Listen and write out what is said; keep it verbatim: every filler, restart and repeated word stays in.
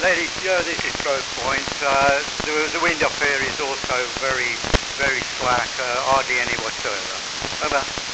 Ladies, yeah, this is Stroke Point. Uh, the, the wind up here is also very, very slack, uh, hardly any whatsoever. Over.